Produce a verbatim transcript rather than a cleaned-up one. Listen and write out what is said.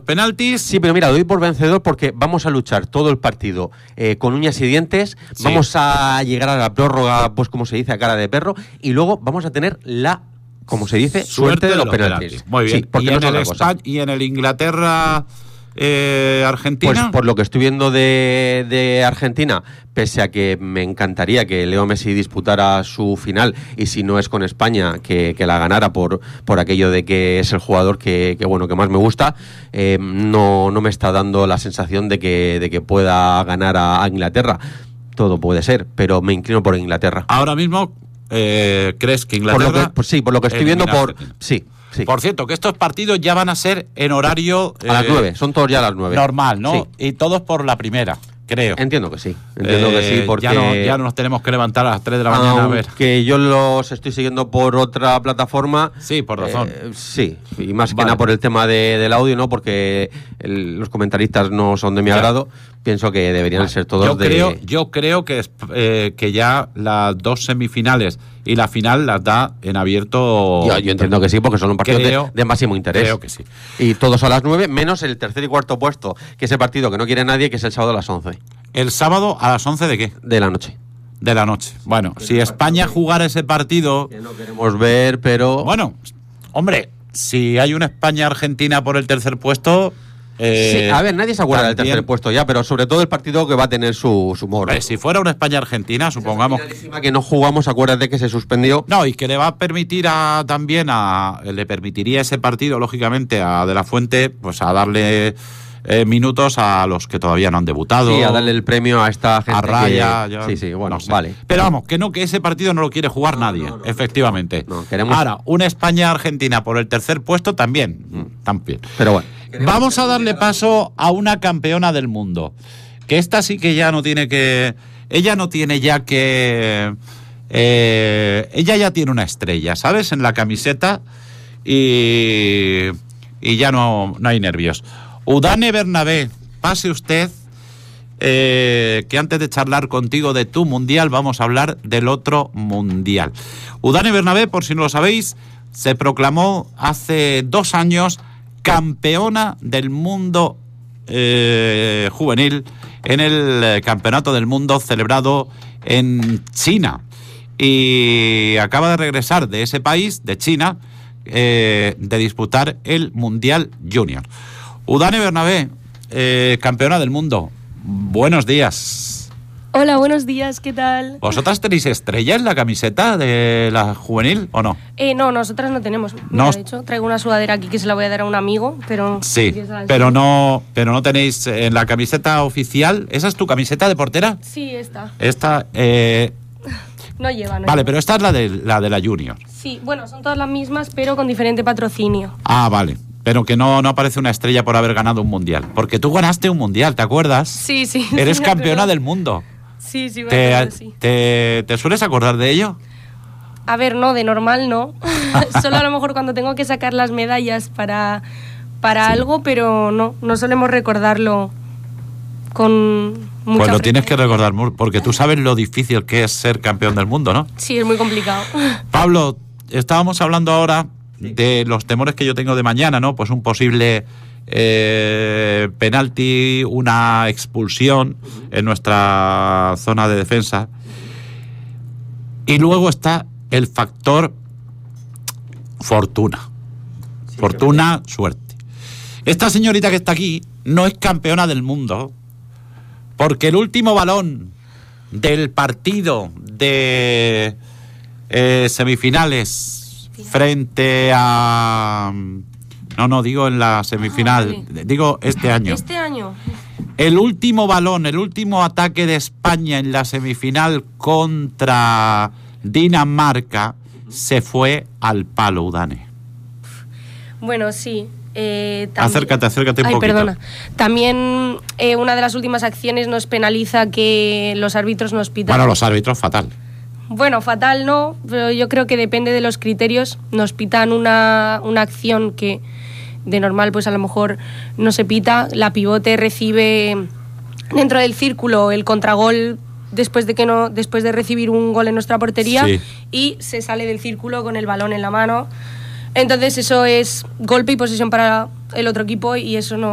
penaltis. Sí, pero mira, doy por vencedor porque vamos a luchar todo el partido eh, con uñas y dientes, sí. Vamos a llegar a la prórroga, pues como se dice, a cara de perro, y luego vamos a tener la, como se dice, suerte, suerte de, de los, los penaltis. penaltis. Muy bien. Sí, porque ¿Y, no en el España, ¿Y en el Inglaterra... Eh, Argentina? Pues por lo que estoy viendo de, de Argentina, pese a que me encantaría que Leo Messi disputara su final, y si no es con España, que, que la ganara por, por aquello de que es el jugador que, que bueno que más me gusta, eh, no, no me está dando la sensación de que, de que pueda ganar a, a Inglaterra. Todo puede ser, pero me inclino por Inglaterra. Ahora mismo, eh, ¿crees que Inglaterra? Por lo que, pues sí, por lo que estoy viendo, por sí. Sí. Por cierto, que estos partidos ya van a ser en horario... A eh, las nueve, son todos ya a las nueve. Normal, ¿no? Sí. Y todos por la primera, creo. Entiendo que sí, entiendo eh, que sí, porque... Ya no, ya no nos tenemos que levantar a las tres de la mañana a ver. Que yo los estoy siguiendo por otra plataforma. Sí, por razón. Eh, sí, y más vale. que nada por el tema de, del audio, ¿no? Porque el, los comentaristas no son de mi ya. agrado. Pienso que deberían vale. ser todos yo de... Creo, yo creo que, eh, que ya las dos semifinales y la final las da en abierto. Yo, yo entiendo que sí, porque son un partido creo, de, de máximo interés. Creo que sí. Y todos a las nueve, menos el tercer y cuarto puesto, que es el partido que no quiere nadie, que es el sábado a las once. ¿El sábado a las once de qué? De la noche. De la noche. Bueno, que si España jugara ese partido... Que no queremos ver, pero... Bueno, hombre, si hay una España-Argentina por el tercer puesto... Eh, sí, a ver, nadie se acuerda también, del tercer puesto ya, pero sobre todo el partido que va a tener su, su humor. Eh, si fuera una España-Argentina, supongamos... que no jugamos, acuérdate que se suspendió. No, y que le va a permitir a, también a... Le permitiría ese partido, lógicamente, a De La Fuente, pues a darle... Eh, minutos a los que todavía no han debutado. Sí, a darle el premio a esta gente. A Raya. Que... Ya... Sí, sí, bueno, no sé. vale. Pero vamos, que no, que ese partido no lo quiere jugar no, nadie, no, no, efectivamente. No, queremos... Ahora, una España-Argentina por el tercer puesto también. Mm. También. Pero bueno. Vamos a darle paso a una campeona del mundo. Que esta sí que ya no tiene que... Ella no tiene ya que... Eh, ella ya tiene una estrella, ¿sabes? En la camiseta y... Y ya no, no hay nervios. Udane Bernabé, pase usted, eh, que antes de charlar contigo de tu mundial, vamos a hablar del otro mundial. Udane Bernabé, por si no lo sabéis, se proclamó hace dos años campeona del mundo eh, juvenil en el Campeonato del Mundo celebrado en China. Y acaba de regresar de ese país, de China, eh, de disputar el Mundial Junior. Udane Bernabé, eh, campeona del mundo. Buenos días. Hola, buenos días, ¿qué tal? ¿Vosotras tenéis estrella en la camiseta de la juvenil o no? Eh, no, nosotras no tenemos. Mira, no. De hecho, traigo una sudadera aquí que se la voy a dar a un amigo, pero... Sí, pero no, pero no tenéis en la camiseta oficial. ¿Esa es tu camiseta de portera? Sí, esta. Esta, eh... No lleva, no Vale, lleva. pero esta es la de, la de la Junior. Sí, bueno, son todas las mismas, pero con diferente patrocinio. Ah, vale. Pero que no, no aparece una estrella por haber ganado un mundial. Porque tú ganaste un mundial, ¿te acuerdas? Sí, sí. Eres sí, campeona pero... del mundo. Sí, sí, ¿Te, bueno, sí. Te, ¿Te sueles acordar de ello? A ver, no, de normal no. Solo a lo mejor cuando tengo que sacar las medallas para, para sí. algo, pero no, no solemos recordarlo con mucha Pues lo tienes frecuencia. que recordar, porque tú sabes lo difícil que es ser campeón del mundo, ¿no? Sí, es muy complicado. Pablo, estábamos hablando ahora de los temores que yo tengo de mañana, ¿no? Pues un posible eh, penalti, una expulsión en nuestra zona de defensa. Y luego está el factor fortuna. Sí, fortuna, suerte. Esta señorita que está aquí no es campeona del mundo porque el último balón del partido de eh, semifinales frente a... No, no, digo en la semifinal. Ah, vale. Digo este año. Este año. El último balón, el último ataque de España en la semifinal contra Dinamarca se fue al palo, Udane. Bueno, sí. Eh, también... Acércate, acércate un Ay, poquito. Perdona. También eh, una de las últimas acciones nos penaliza que los árbitros nos pitan. Bueno, los árbitros, fatal. Bueno, fatal no, pero yo creo que depende de los criterios. Nos pitan una, una acción que de normal pues a lo mejor no se pita. La pivote recibe dentro del círculo el contragol después de que no después de recibir un gol en nuestra portería, sí. Y se sale del círculo con el balón en la mano. Entonces eso es golpe y posesión para el otro equipo y eso no